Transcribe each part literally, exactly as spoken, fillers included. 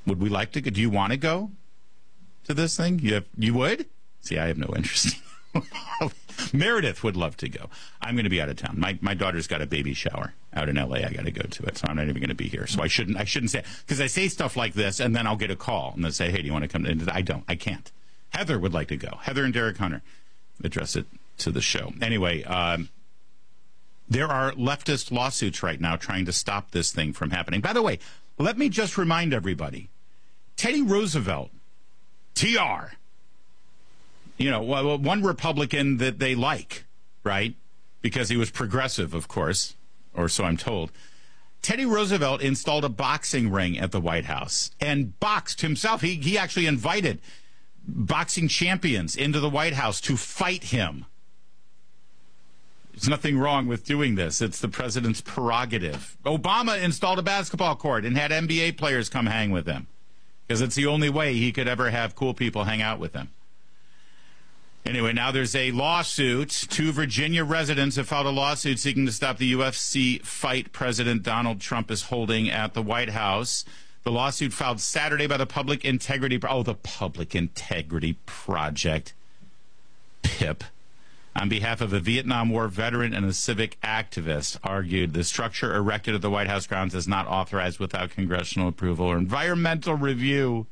Would we like to go? Do you want to go to this thing? You have, you would? See, I have no interest. Meredith would love to go. I'm going to be out of town. My my daughter's got a baby shower out in L A. I got to go to it, so I'm not even going to be here. So I shouldn't I shouldn't say, because I say stuff like this, and then I'll get a call and they'll say, "Hey, do you want to come?" And I don't. I can't. Heather would like to go. Heather and Derek Hunter address it to the show. Anyway, um, there are leftist lawsuits right now trying to stop this thing from happening. By the way, let me just remind everybody, Teddy Roosevelt, T R, you know, one Republican that they like, right? Because he was progressive, of course, or so I'm told. Teddy Roosevelt installed a boxing ring at the White House and boxed himself. He, he actually invited boxing champions into the White House to fight him. There's nothing wrong with doing this. It's the president's prerogative. Obama installed a basketball court and had N B A players come hang with him because it's the only way he could ever have cool people hang out with him. Anyway, now there's a lawsuit. Two Virginia residents have filed a lawsuit seeking to stop the U F C fight President Donald Trump is holding at the White House. The lawsuit filed Saturday by the Public Integrity... Oh, the Public Integrity Project. PIP. On behalf of a Vietnam War veteran and a civic activist, argued the structure erected at the White House grounds is not authorized without congressional approval or environmental review.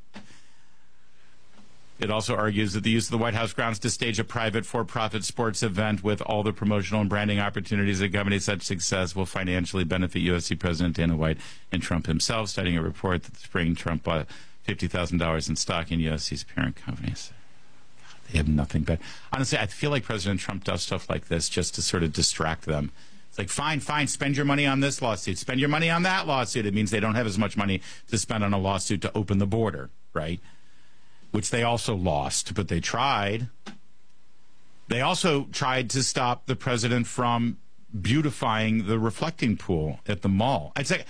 It also argues that the use of the White House grounds to stage a private for-profit sports event with all the promotional and branding opportunities that accompany such success will financially benefit U F C President Dana White and Trump himself, citing a report that the spring Trump bought fifty thousand dollars in stock in U F C's parent companies. God, they have nothing but... Honestly, I feel like President Trump does stuff like this just to sort of distract them. It's like, fine, fine, spend your money on this lawsuit. Spend your money on that lawsuit. It means they don't have as much money to spend on a lawsuit to open the border, right? Which they also lost, but they tried. They also tried to stop the president from beautifying the reflecting pool at the mall. I'd say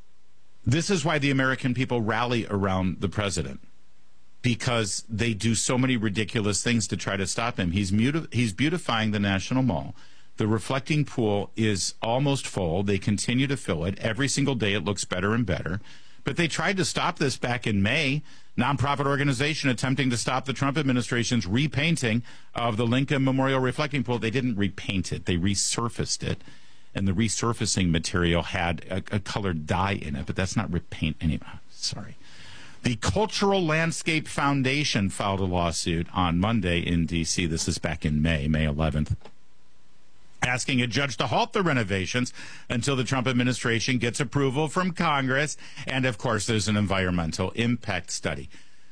this is why the American people rally around the president, because they do so many ridiculous things to try to stop him. He's, muti- he's beautifying the National Mall. The reflecting pool is almost full. They continue to fill it. Every single day it looks better and better. But they tried to stop this back in May. Nonprofit organization attempting to stop the Trump administration's repainting of the Lincoln Memorial reflecting pool. They didn't repaint it. They resurfaced it. And the resurfacing material had a, a colored dye in it. But that's not repaint anymore. Sorry. The Cultural Landscape Foundation filed a lawsuit on Monday in D C This is back in May, May eleventh. Asking a judge to halt the renovations until the Trump administration gets approval from Congress. And, of course, there's an environmental impact study.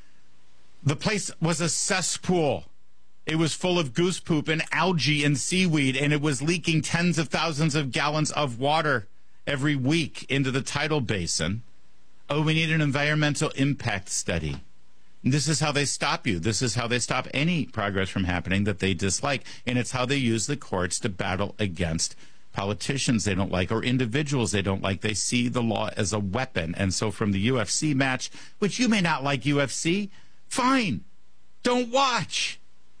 The place was a cesspool. It was full of goose poop and algae and seaweed, and it was leaking tens of thousands of gallons of water every week into the tidal basin. Oh, we need an environmental impact study. This is how they stop you. This is how they stop any progress from happening that they dislike. And it's how they use the courts to battle against politicians they don't like or individuals they don't like. They see the law as a weapon. And so from the U F C match, which you may not like U F C, fine. Don't watch.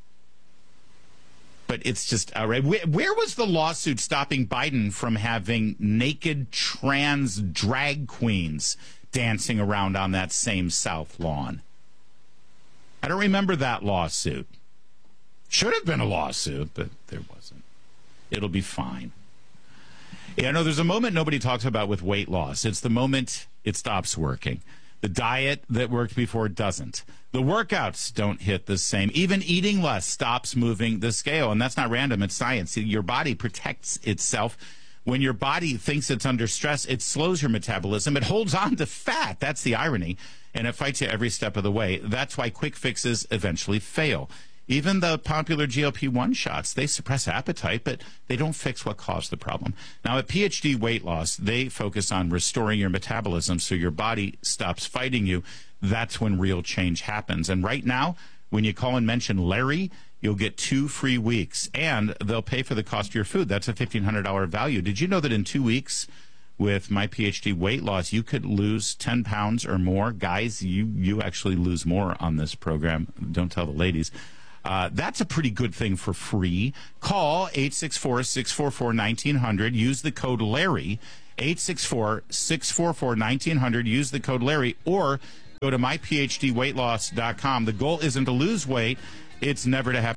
But it's just outright. Where, where was the lawsuit stopping Biden from having naked trans drag queens dancing around on that same South lawn? I don't remember that lawsuit. Should have been a lawsuit, but there wasn't. It'll be fine. Yeah, no, there's a moment nobody talks about with weight loss. It's the moment it stops working. The diet that worked before doesn't. The workouts don't hit the same. Even eating less stops moving the scale, and that's not random. It's science. Your body protects itself. When your body thinks it's under stress, it slows your metabolism. It holds on to fat. That's the irony. And it fights you every step of the way. That's why quick fixes eventually fail. Even the popular G L P one shots, they suppress appetite, but they don't fix what caused the problem. Now, at P H D Weight Loss, they focus on restoring your metabolism so your body stops fighting you. That's when real change happens. And right now, when you call and mention Larry, you'll get two free weeks, and they'll pay for the cost of your food. That's a fifteen hundred dollars value. Did you know that in two weeks with My PhD Weight Loss, you could lose ten pounds or more? Guys, you, you actually lose more on this program. Don't tell the ladies. Uh, that's a pretty good thing for free. Call eight six four, six four four, one nine zero zero. Use the code Larry, eight six four, six four four, one nine zero zero. Use the code Larry, or Go to my p h d weight loss dot com. The goal isn't to lose weight, it's never to have.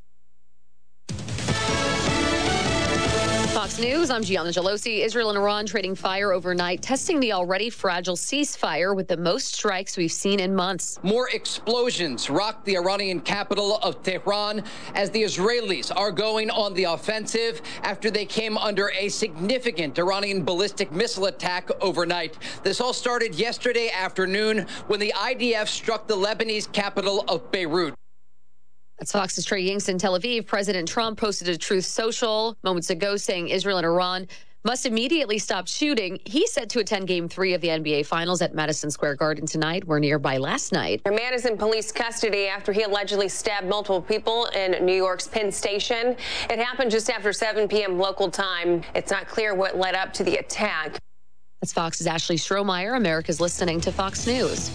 Fox News, I'm Gianna Gelosi. Israel and Iran trading fire overnight, testing the already fragile ceasefire with the most strikes we've seen in months. More explosions rocked the Iranian capital of Tehran as the Israelis are going on the offensive after they came under a significant Iranian ballistic missile attack overnight. This all started yesterday afternoon when the I D F struck the Lebanese capital of Beirut. That's Fox's Trey Yingst in Tel Aviv. President Trump posted a Truth Social moments ago saying Israel and Iran must immediately stop shooting. He's set to attend Game three of the N B A Finals at Madison Square Garden tonight. We're nearby last night. A man is in police custody after he allegedly stabbed multiple people in New York's Penn Station. It happened just after seven p.m. local time. It's not clear what led up to the attack. That's Fox's Ashley Strohmeyer. America's listening to Fox News.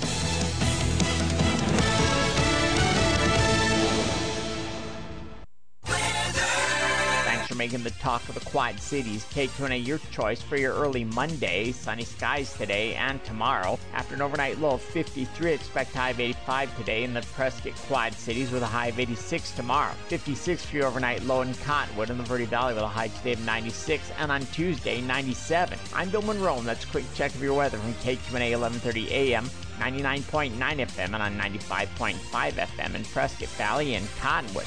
Making the talk of the Quad Cities. K Q and A, your choice for your early Monday. Sunny skies today and tomorrow. After an overnight low of fifty-three, expect high of eighty-five today in the Prescott Quad Cities with a high of eighty-six tomorrow. fifty-six for your overnight low in Cottonwood in the Verde Valley with a high today of ninety-six, and on Tuesday, ninety-seven. I'm Bill Monroe, and that's a quick check of your weather from K Q and A eleven thirty a m, ninety-nine point nine F M, and on ninety-five point five F M in Prescott Valley and Cottonwood.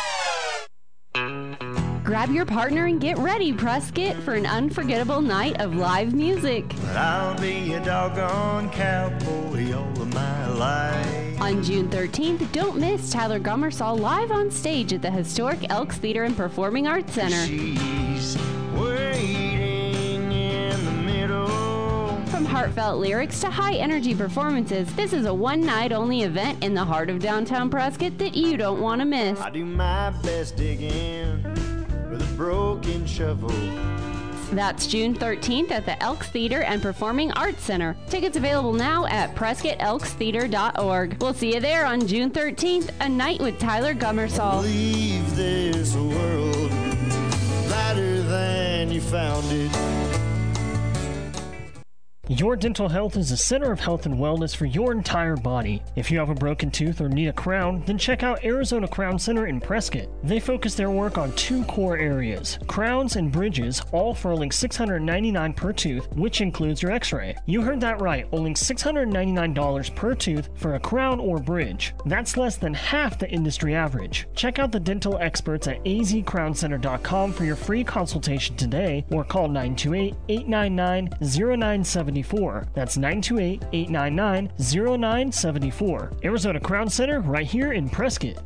Grab your partner and get ready, Prescott, for an unforgettable night of live music. But I'll be a doggone cowboy all of my life. On June thirteenth, don't miss Tyler Gummersall live on stage at the historic Elks Theater and Performing Arts Center. She's waiting in the middle. From heartfelt lyrics to high-energy performances, this is a one-night-only event in the heart of downtown Prescott that you don't want to miss. I do my best digging with a broken shovel. That's June thirteenth at the Elks Theater and Performing Arts Center. Tickets available now at prescott elks theater dot org. We'll see you there on June thirteenth, a night with Tyler Gummersall. Leave this world better than you found it. Your dental health is the center of health and wellness for your entire body. If you have a broken tooth or need a crown, then check out Arizona Crown Center in Prescott. They focus their work on two core areas, crowns and bridges, all for only six hundred ninety-nine dollars per tooth, which includes your x-ray. You heard that right, only six hundred ninety-nine dollars per tooth for a crown or bridge. That's less than half the industry average. Check out the dental experts at a z crown center dot com for your free consultation today, or call nine two eight, eight nine nine, zero nine seven four. That's nine two eight, eight nine nine, zero nine seven four. Arizona Crown Center, right here in Prescott.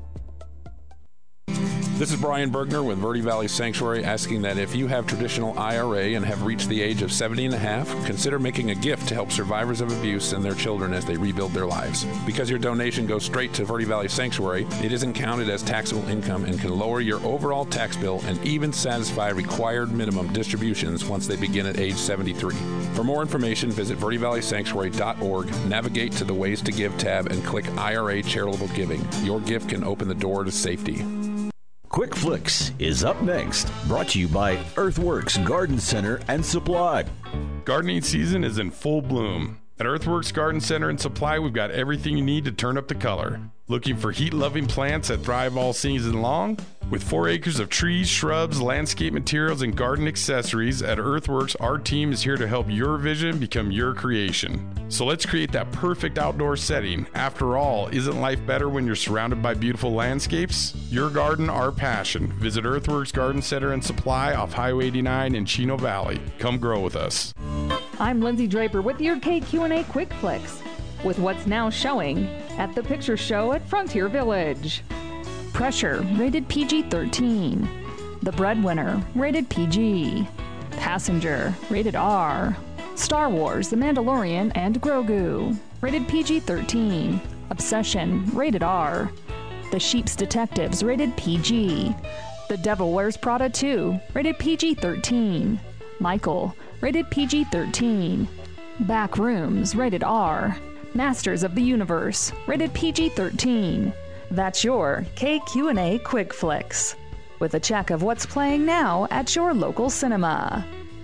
This is Brian Bergner with Verde Valley Sanctuary, asking that if you have traditional I R A and have reached the age of seventy and a half, consider making a gift to help survivors of abuse and their children as they rebuild their lives. Because your donation goes straight to Verde Valley Sanctuary, it isn't counted as taxable income and can lower your overall tax bill and even satisfy required minimum distributions once they begin at age seventy-three. For more information, visit verde valley sanctuary dot org, navigate to the Ways to Give tab, and click I R A Charitable Giving. Your gift can open the door to safety. Quick Flicks is up next, brought to you by Earthworks Garden Center and Supply. Gardening season is in full bloom. At Earthworks Garden Center and Supply, we've got everything you need to turn up the color. Looking for heat-loving plants that thrive all season long? With four acres of trees, shrubs, landscape materials, and garden accessories, at Earthworks, our team is here to help your vision become your creation. So let's create that perfect outdoor setting. After all, isn't life better when you're surrounded by beautiful landscapes? Your garden, our passion. Visit Earthworks Garden Center and Supply off Highway eighty-nine in Chino Valley. Come grow with us. I'm Lindsay Draper with your K Q and A Quick Flicks, with what's now showing at the Picture Show at Frontier Village. Pressure, rated P G thirteen. The Breadwinner, rated P G. Passenger, rated R. Star Wars, The Mandalorian and Grogu, rated P G thirteen. Obsession, rated R. The Sheep's Detectives, rated P G. The Devil Wears Prada two, rated P G thirteen. Michael, rated P G thirteen. Backrooms, rated R. Masters of the Universe, rated P G thirteen. That's your K Q and A Quick Flicks, with a check of what's playing now at your local cinema.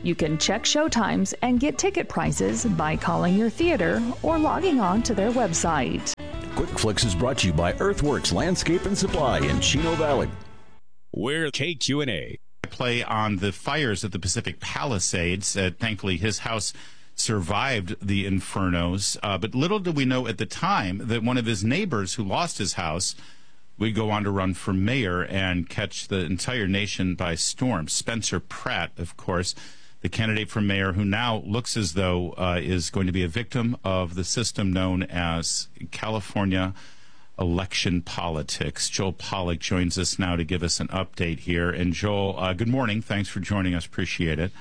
You can check showtimes and get ticket prices by calling your theater or logging on to their website. Quick Flicks is brought to you by Earthworks Landscape and Supply in Chino Valley. We're K Q and A. Play on the fires at the Pacific Palisades. Uh, thankfully, his house survived the infernos. Uh, but little did we know at the time that one of his neighbors who lost his house would go on to run for mayor and catch the entire nation by storm. Spencer Pratt, of course, the candidate for mayor who now looks as though uh, is going to be a victim of the system known as California election politics. Joel Pollack joins us now to give us an update here. And Joel, uh, good morning. Thanks for joining us. Appreciate it.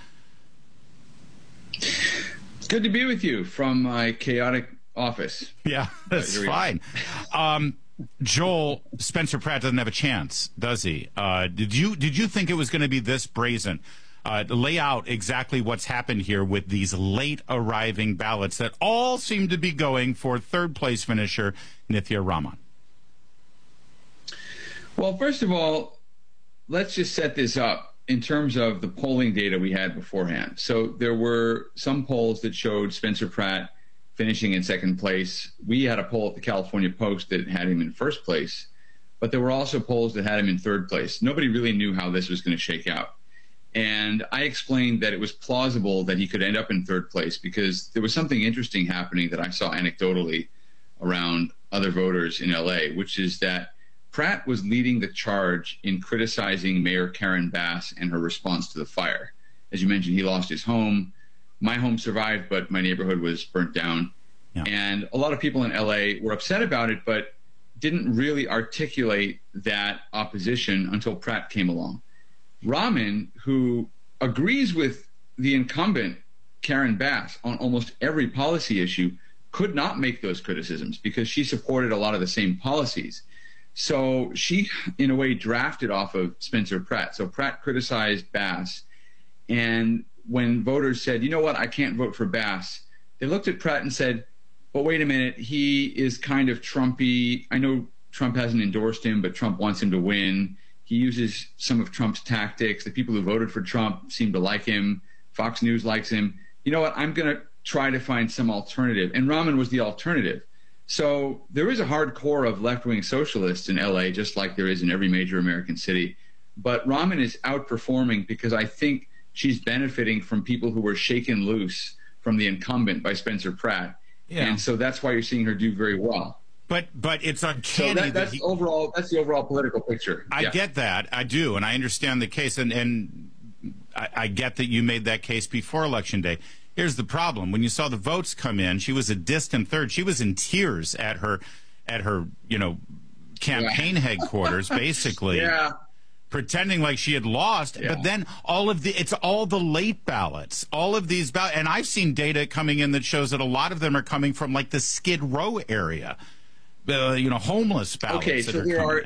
It's good to be with you from my chaotic office. Yeah, that's uh, fine. Um, Joel, Spencer Pratt doesn't have a chance, does he? Uh, did you did you think it was going to be this brazen? Uh, to lay out exactly what's happened here with these late arriving ballots that all seem to be going for third place finisher Nithya Raman. Well, first of all, let's just set this up in terms of the polling data we had beforehand. So there were some polls that showed Spencer Pratt finishing in second place. We had a poll at the California Post that had him in first place, but there were also polls that had him in third place. Nobody really knew how this was going to shake out. And I explained that it was plausible that he could end up in third place because there was something interesting happening that I saw anecdotally around other voters in L A, which is that Pratt was leading the charge in criticizing Mayor Karen Bass and her response to the fire. As you mentioned, he lost his home. My home survived, but my neighborhood was burnt down. Yeah. And a lot of people in L A were upset about it, but didn't really articulate that opposition until Pratt came along. Raman, who agrees with the incumbent, Karen Bass, on almost every policy issue, could not make those criticisms because she supported a lot of the same policies. So she, in a way, drafted off of Spencer Pratt. So Pratt criticized Bass. And when voters said, you know what, I can't vote for Bass, they looked at Pratt and said, but wait a minute, he is kind of Trumpy. I know Trump hasn't endorsed him, but Trump wants him to win. He uses some of Trump's tactics. The people who voted for Trump seem to like him. Fox News likes him. You know what, I'm going to try to find some alternative. And Raman was the alternative. So there is a hard core of left-wing socialists in L A, just like there is in every major American city. But Raman is outperforming because I think she's benefiting from people who were shaken loose from the incumbent by Spencer Pratt. Yeah. And so that's why you're seeing her do very well. But but it's uncanny. So that, that's that he, overall. That's the overall political picture. I yeah. get that. I do, and I understand the case, and and I, I get that you made that case before Election Day. Here's the problem: when you saw the votes come in, she was a distant third. She was in tears at her at her you know campaign yeah. headquarters, basically. Yeah. Pretending like she had lost, yeah. but then all of the, it's all the late ballots, all of these ballots, and I've seen data coming in that shows that a lot of them are coming from like the Skid Row area, uh, you know, homeless ballots. Okay, that so are there are, in.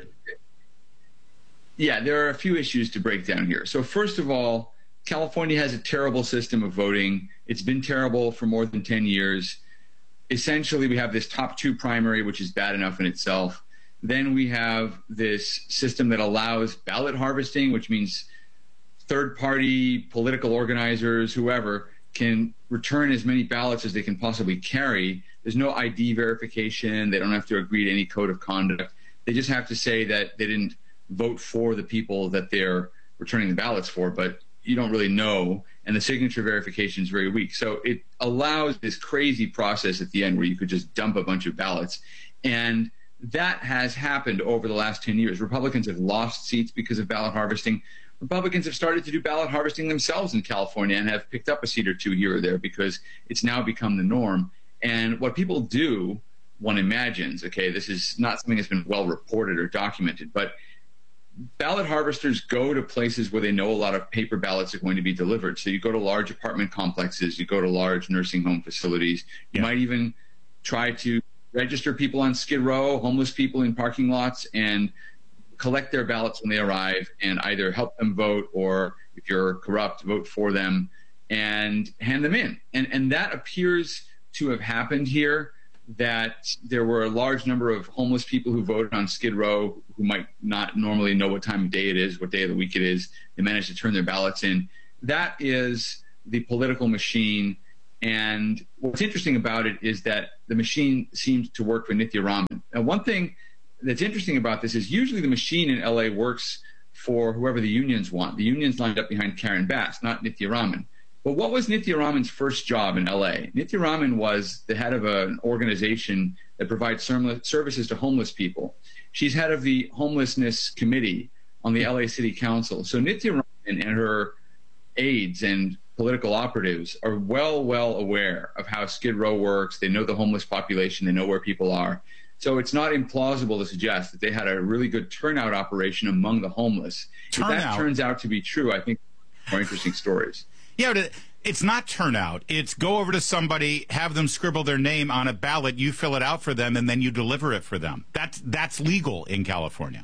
yeah, there are a few issues to break down here. So first of all, California has a terrible system of voting. It's been terrible for more than ten years. Essentially, we have this top two primary, which is bad enough in itself. Then we have this system that allows ballot harvesting, which means third-party political organizers, whoever, can return as many ballots as they can possibly carry. There's no I D verification. They don't have to agree to any code of conduct. They just have to say that they didn't vote for the people that they're returning the ballots for, but you don't really know, and the signature verification is very weak. So it allows this crazy process at the end where you could just dump a bunch of ballots. And that has happened over the last ten years. Republicans have lost seats because of ballot harvesting. Republicans have started to do ballot harvesting themselves in California and have picked up a seat or two here or there because it's now become the norm. And what people do, one imagines, okay, this is not something that's been well reported or documented, but ballot harvesters go to places where they know a lot of paper ballots are going to be delivered. So you go to large apartment complexes, you go to large nursing home facilities, you yeah. might even try to register people on Skid Row, homeless people in parking lots, and collect their ballots when they arrive and either help them vote or, if you're corrupt, vote for them and hand them in. And, and that appears to have happened here, that there were a large number of homeless people who voted on Skid Row who might not normally know what time of day it is, what day of the week it is. They managed to turn their ballots in. That is the political machine. And what's interesting about it is that the machine seems to work for Nithya Raman. Now, one thing that's interesting about this is usually the machine in L A works for whoever the unions want. The unions lined up behind Karen Bass, not Nithya Raman. But what was Nithya Raman's first job in L A? Nithya Raman was the head of an organization that provides services to homeless people. She's head of the homelessness committee on the L A City Council. So Nithya Raman and her aides and political operatives are well, well aware of how Skid Row works. They know the homeless population. They know where people are. So it's not implausible to suggest that they had a really good turnout operation among the homeless. Turnout. If that turns out to be true, I think more interesting stories. Yeah, but it's not turnout. It's go over to somebody, have them scribble their name on a ballot, you fill it out for them, and then you deliver it for them. That's, that's legal in California.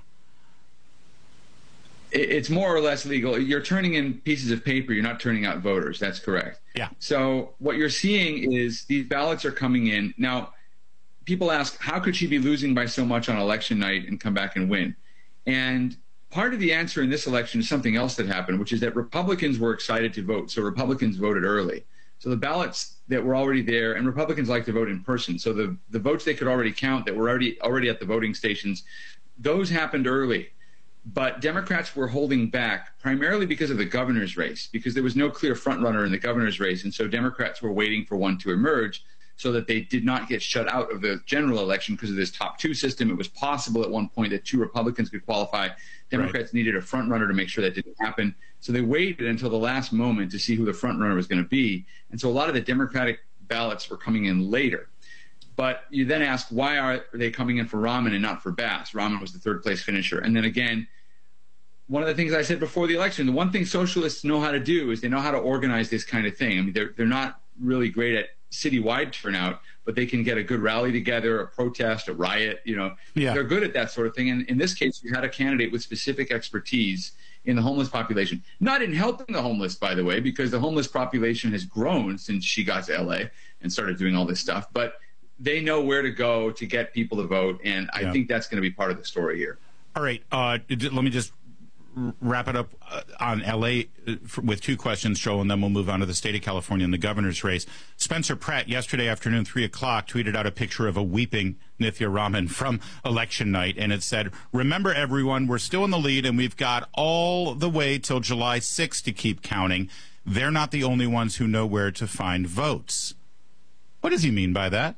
It's more or less legal. You're turning in pieces of paper. You're not turning out voters. That's correct. Yeah. So what you're seeing is these ballots are coming in. Now, people ask, how could she be losing by so much on election night and come back and win? And part of the answer in this election is something else that happened, which is that Republicans were excited to vote. So Republicans voted early. So the ballots that were already there, and Republicans like to vote in person. So the, the votes they could already count that were already already at the voting stations, those happened early. But Democrats were holding back primarily because of the governor's race, because there was no clear frontrunner in the governor's race. And so Democrats were waiting for one to emerge so that they did not get shut out of the general election because of this top two system. It was possible at one point that two Republicans could qualify. Democrats right. needed a frontrunner to make sure that didn't happen. So they waited until the last moment to see who the frontrunner was going to be. And so a lot of the Democratic ballots were coming in later. But you then ask, why are they coming in for Raman and not for Bass? Raman was the third place finisher. And then again, one of the things I said before the election, the one thing socialists know how to do is they know how to organize this kind of thing. I mean, they're, they're not really great at citywide turnout, but they can get a good rally together, a protest, a riot, you know. Yeah. They're good at that sort of thing. And in this case, you had a candidate with specific expertise in the homeless population. Not in helping the homeless, by the way, because the homeless population has grown since she got to L A and started doing all this stuff. But they know where to go to get people to vote, and I yeah. think that's going to be part of the story here. All right. Uh, let me just wrap it up uh, on L A with two questions, Joel, and then we'll move on to the state of California and the governor's race. Spencer Pratt, yesterday afternoon, three o'clock, tweeted out a picture of a weeping Nithya Raman from election night, and it said, remember, everyone, we're still in the lead, and we've got all the way till July sixth to keep counting. They're not the only ones who know where to find votes. What does he mean by that?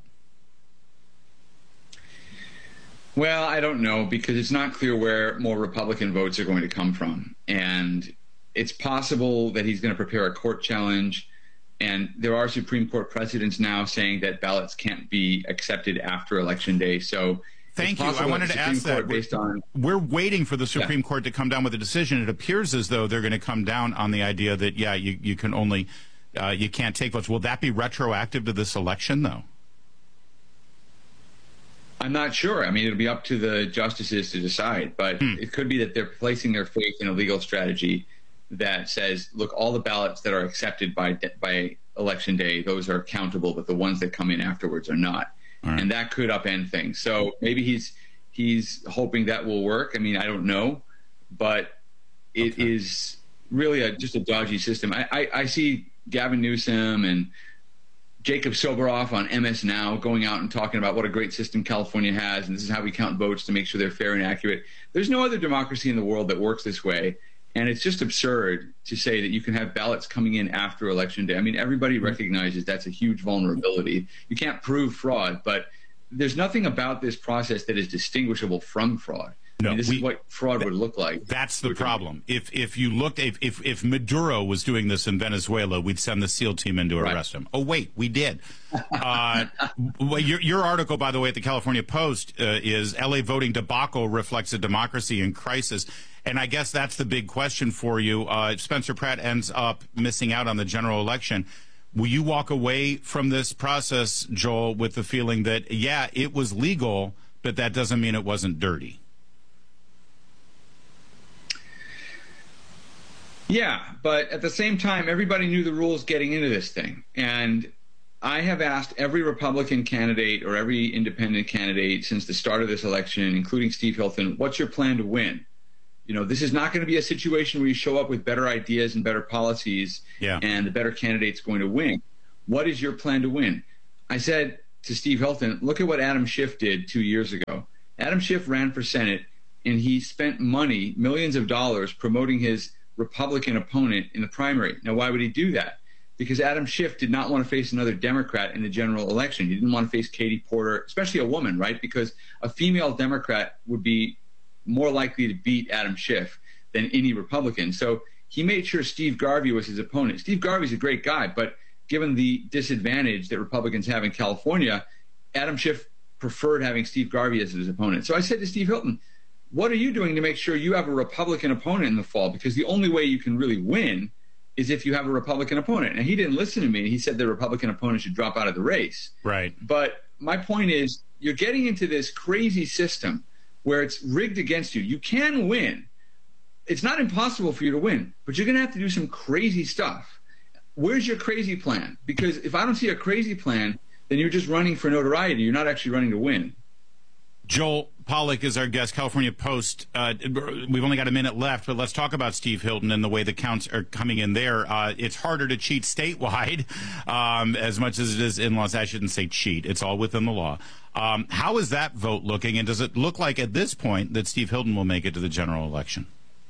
Well, I don't know, because it's not clear where more Republican votes are going to come from. And it's possible that he's going to prepare a court challenge. And there are Supreme Court precedents now saying that ballots can't be accepted after Election Day. So thank you. I wanted to ask that. Based on, we're waiting for the Supreme yeah. Court to come down with a decision. It appears as though they're going to come down on the idea that, yeah, you, you can only, uh, you can't take votes. Will that be retroactive to this election, though? I'm not sure. I mean, it'll be up to the justices to decide, but hmm. it could be that they're placing their faith in a legal strategy that says, look, all the ballots that are accepted by by Election Day, those are countable, but the ones that come in afterwards are not. Right. And that could upend things. So maybe he's he's hoping that will work. I mean, I don't know, but it okay. is really a, just a dodgy system. I, I, I see Gavin Newsom and Jacob Soboroff on M S Now going out and talking about what a great system California has, and this is how we count votes to make sure they're fair and accurate. There's no other democracy in the world that works this way, and it's just absurd to say that you can have ballots coming in after Election Day. I mean, everybody recognizes that's a huge vulnerability. You can't prove fraud, but there's nothing about this process that is distinguishable from fraud. No, I mean, this we, is what fraud would look like. That's the problem. If if you looked, if, if if Maduro was doing this in Venezuela, we'd send the SEAL team in to right. arrest him. Oh wait, we did. Uh, well, your your article, by the way, at the California Post uh, is L A voting debacle reflects a democracy in crisis, and I guess that's the big question for you. Uh, Spencer Pratt ends up missing out on the general election. Will you walk away from this process, Joel, with the feeling that yeah, it was legal, but that doesn't mean it wasn't dirty? Yeah, but at the same time, everybody knew the rules getting into this thing. And I have asked every Republican candidate or every independent candidate since the start of this election, including Steve Hilton, what's your plan to win? You know, this is not going to be a situation where you show up with better ideas and better policies yeah. and the better candidate's going to win. What is your plan to win? I said to Steve Hilton, look at what Adam Schiff did two years ago. Adam Schiff ran for Senate, and he spent money, millions of dollars, promoting his Republican opponent in the primary. Now, why would he do that? Because Adam Schiff did not want to face another Democrat in the general election. He didn't want to face Katie Porter, especially a woman, right? Because a female Democrat would be more likely to beat Adam Schiff than any Republican. So he made sure Steve Garvey was his opponent. Steve Garvey's a great guy, but given the disadvantage that Republicans have in California, Adam Schiff preferred having Steve Garvey as his opponent. So I said to Steve Hilton, what are you doing to make sure you have a Republican opponent in the fall? Because the only way you can really win is if you have a Republican opponent. And he didn't listen to me. He said the Republican opponent should drop out of the race. Right. But my point is, you're getting into this crazy system where it's rigged against you. You can win. It's not impossible for you to win, but you're going to have to do some crazy stuff. Where's your crazy plan? Because if I don't see a crazy plan, then you're just running for notoriety. You're not actually running to win. Joel Pollak is our guest, California Post. Uh, we've only got a minute left, but let's talk about Steve Hilton and the way the counts are coming in there. Uh, it's harder to cheat statewide um, as much as it is in Los Angeles. I shouldn't say cheat. It's all within the law. Um, how is that vote looking, and does it look like at this point that Steve Hilton will make it to the general election?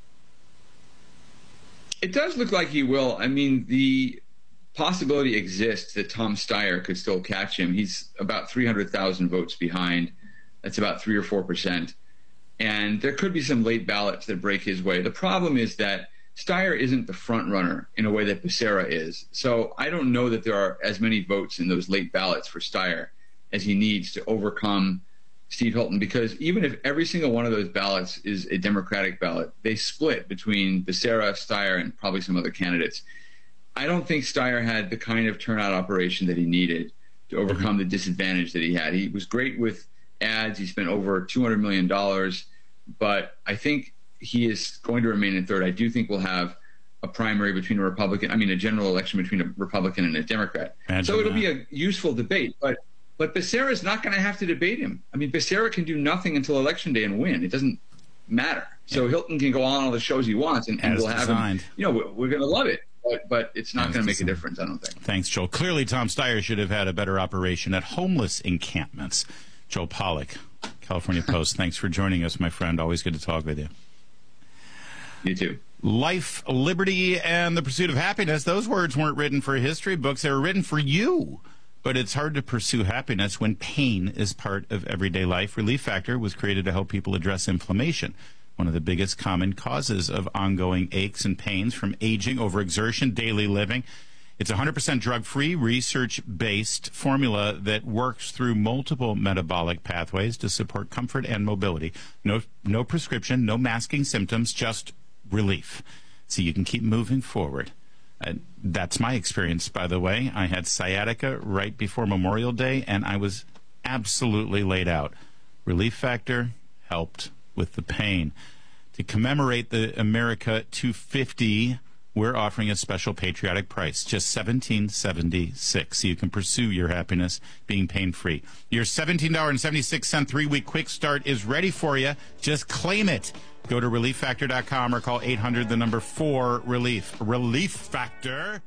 It does look like he will. I mean, the possibility exists that Tom Steyer could still catch him. He's about three hundred thousand votes behind. That's about three or four percent. And there could be some late ballots that break his way. The problem is that Steyer isn't the front runner in a way that Becerra is. So I don't know that there are as many votes in those late ballots for Steyer as he needs to overcome Steve Hilton, because even if every single one of those ballots is a Democratic ballot, they split between Becerra, Steyer, and probably some other candidates. I don't think Steyer had the kind of turnout operation that he needed to overcome the disadvantage that he had. He was great with ads. He spent over two hundred million dollars, but I think he is going to remain in third. I do think we'll have a primary between a Republican, I mean, a general election between a Republican and a Democrat. Imagine so it'll that. be a useful debate, but But Becerra is not going to have to debate him. I mean, Becerra can do nothing until Election Day and win. It doesn't matter. So yeah. Hilton can go on all the shows he wants, and, and we'll have designed. him. You know, we're, we're going to love it, but, but it's not going to make a difference, I don't think. Thanks, Joel. Clearly, Tom Steyer should have had a better operation at homeless encampments. Joel Pollak, California Post. Thanks for joining us, my friend. Always good to talk with you. You too. Life, liberty, and the pursuit of happiness. Those words weren't written for history books. They were written for you. But it's hard to pursue happiness when pain is part of everyday life. Relief Factor was created to help people address inflammation, one of the biggest common causes of ongoing aches and pains from aging, overexertion, daily living. It's a one hundred percent drug-free, research-based formula that works through multiple metabolic pathways to support comfort and mobility. No, no prescription, no masking symptoms, just relief. So you can keep moving forward. Uh, that's my experience, by the way. I had sciatica right before Memorial Day, and I was absolutely laid out. Relief Factor helped with the pain. To commemorate the America two fifty, we're offering a special patriotic price, just seventeen seventy-six, so you can pursue your happiness being pain-free. Your seventeen dollars and seventy-six cents three-week quick start is ready for you. Just claim it. Go to relief factor dot com or call eight hundred, the number four, relief. Relief Factor.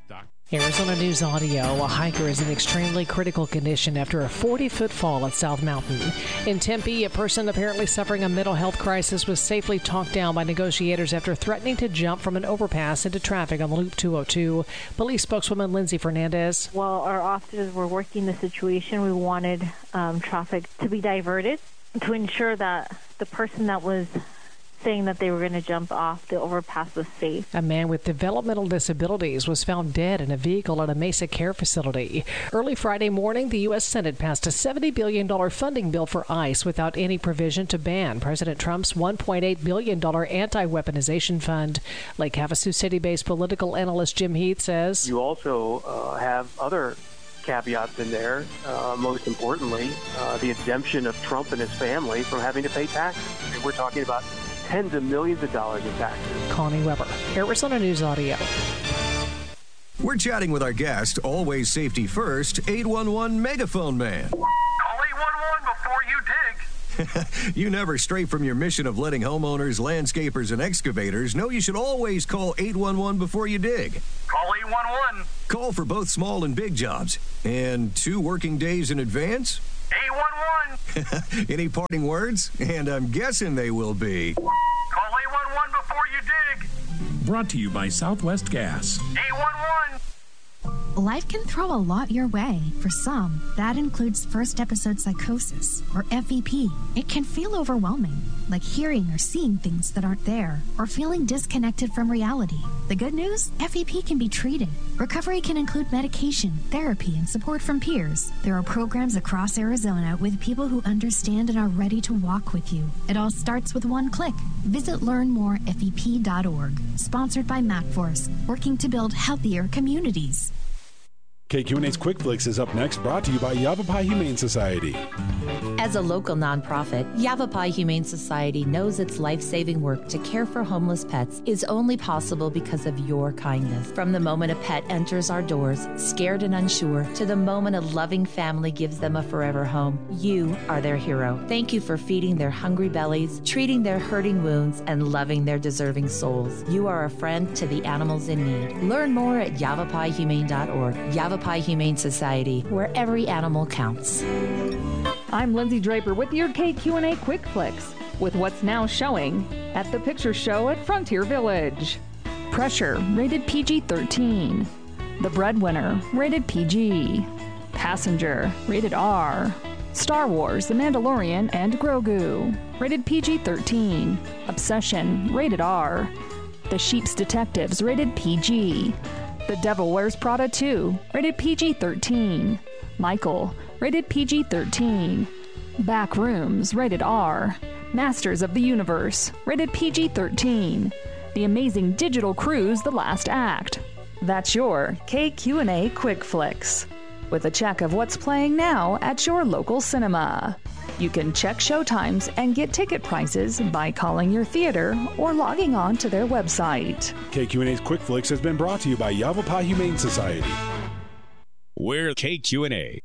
Arizona News Audio. A hiker is in extremely critical condition after a forty-foot fall at South Mountain. In Tempe, a person apparently suffering a mental health crisis was safely talked down by negotiators after threatening to jump from an overpass into traffic on Loop two oh two. Police spokeswoman Lindsay Fernandez. While our officers were working the situation, we wanted um, traffic to be diverted to ensure that the person that was saying that they were going to jump off the overpass was safe. A man with developmental disabilities was found dead in a vehicle at a Mesa Care facility. Early Friday morning, the U S Senate passed a seventy billion dollars funding bill for ICE without any provision to ban President Trump's one point eight billion dollars anti-weaponization fund. Lake Havasu City-based political analyst Jim Heath says, You also uh, have other caveats in there, uh, most importantly, uh, the exemption of Trump and his family from having to pay taxes. I mean, we're talking about tens of millions of dollars in taxes. Connie Weber, Arizona News Audio. We're chatting with our guest, always safety first, eight one one Megaphone Man. Call eight one one before you dig. You never stray from your mission of letting homeowners, landscapers, and excavators know you should always call eight one one before you dig. Call eight one one. Call for both small and big jobs. And two working days in advance? eight one one. Any parting words? And I'm guessing they will be. Call eight one one before you dig. Brought to you by Southwest Gas. eight one one. Life can throw a lot your way. For some, that includes first episode psychosis, or F E P. It can feel overwhelming, like hearing or seeing things that aren't there, or feeling disconnected from reality. The good news? F E P can be treated. Recovery can include medication, therapy, and support from peers. There are programs across Arizona with people who understand and are ready to walk with you. It all starts with one click. Visit learn more F E P dot org. Sponsored by MacForce, working to build healthier communities. K Q N A's Quick Flicks is up next, brought to you by Yavapai Humane Society. As a local nonprofit, Yavapai Humane Society knows its life-saving work to care for homeless pets is only possible because of your kindness. From the moment a pet enters our doors, scared and unsure, to the moment a loving family gives them a forever home, you are their hero. Thank you for feeding their hungry bellies, treating their hurting wounds, and loving their deserving souls. You are a friend to the animals in need. Learn more at Yavapai Humane dot org. Yavapai Humane Society, where every animal counts. I'm Lindsay Draper with your K Q N A Quick Flicks, with what's now showing at the Picture Show at Frontier Village. Pressure, rated P G thirteen. The Breadwinner, rated P G. Passenger, rated R. Star Wars, The Mandalorian, and Grogu, rated P G thirteen. Obsession, rated R. The Sheep's Detectives, rated P G. The Devil Wears Prada two, rated P G thirteen. Michael, rated P G thirteen. Backrooms, rated R. Masters of the Universe, rated P G thirteen. The Amazing Digital Cruise, The Last Act. That's your K Q N A Quick Flicks, with a check of what's playing now at your local cinema. You can check showtimes and get ticket prices by calling your theater or logging on to their website. K Q N A's Quick Flicks has been brought to you by Yavapai Humane Society. We're K Q N A.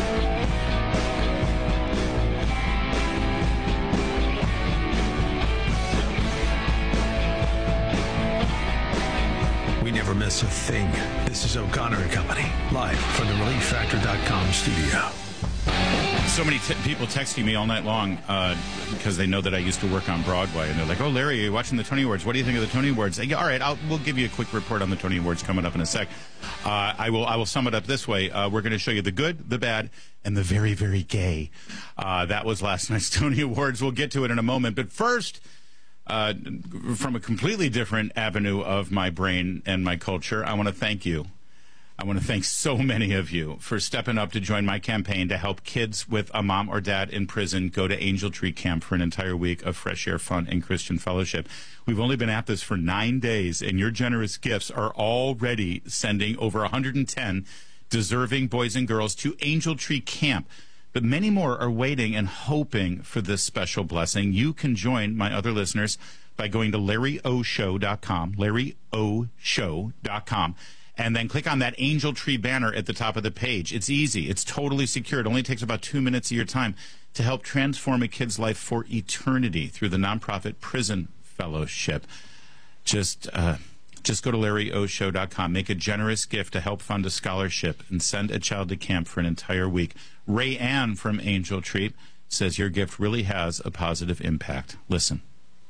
We never miss a thing. This is O'Connor and Company, live from the relief factor dot com studio. So many t- people texting me all night long uh, because they know that I used to work on Broadway, and they're like, "Oh, Larry, are you watching the Tony Awards? What do you think of the Tony Awards?" Yeah, all right, I'll, we'll give you a quick report on the Tony Awards coming up in a sec. Uh, I will I will sum it up this way: uh, we're going to show you the good, the bad, and the very, very gay. Uh, that was last night's Tony Awards. We'll get to it in a moment, but first, uh, from a completely different avenue of my brain and my culture, I want to thank you. I want to thank so many of you for stepping up to join my campaign to help kids with a mom or dad in prison go to Angel Tree Camp for an entire week of fresh air, fun, and Christian fellowship. We've only been at this for nine days, and your generous gifts are already sending over one hundred ten deserving boys and girls to Angel Tree Camp. But many more are waiting and hoping for this special blessing. You can join my other listeners by going to larry o show dot com, larry o show dot com. And then click on that Angel Tree banner at the top of the page. It's easy. It's totally secure. It only takes about two minutes of your time to help transform a kid's life for eternity through the nonprofit Prison Fellowship. Just uh, just go to larry o show dot com. Make a generous gift to help fund a scholarship and send a child to camp for an entire week. Ray Ann from Angel Tree says your gift really has a positive impact. Listen.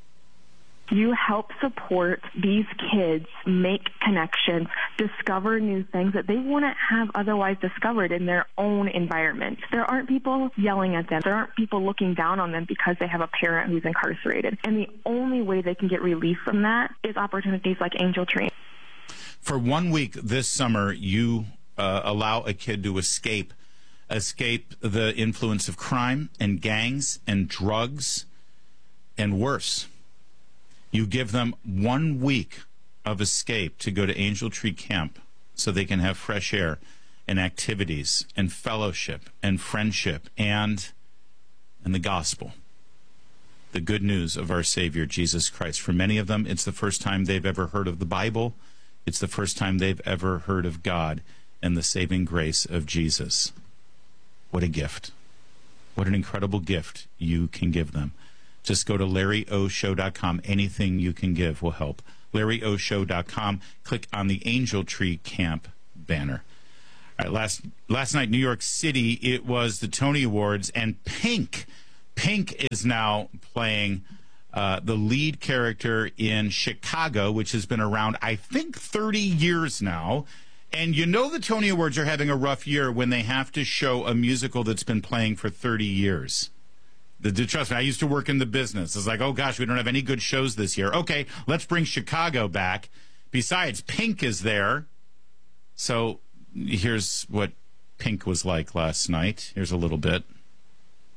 You help support these kids make connections, discover new things that they wouldn't have otherwise discovered in their own environment. There aren't people yelling at them. There aren't people looking down on them because they have a parent who's incarcerated. And the only way they can get relief from that is opportunities like Angel Tree. For one week this summer, you uh, allow a kid to escape, escape the influence of crime and gangs and drugs and worse. You give them one week of escape to go to Angel Tree Camp so they can have fresh air and activities and fellowship and friendship and and the gospel, the good news of our Savior, Jesus Christ. For many of them, it's the first time they've ever heard of the Bible. It's the first time they've ever heard of God and the saving grace of Jesus. What a gift. What an incredible gift you can give them. Just go to larry o show dot com. Anything you can give will help. larry o show dot com. Click on the Angel Tree Camp banner. All right, last last night, New York City, it was the Tony Awards, and Pink. Pink is now playing uh, the lead character in Chicago, which has been around, I think, thirty years now. And you know the Tony Awards are having a rough year when they have to show a musical that's been playing for thirty years. The, the, trust me, I used to work in the business. It's like, oh, gosh, we don't have any good shows this year. Okay, let's bring Chicago back. Besides, Pink is there. So here's what Pink was like last night. Here's a little bit.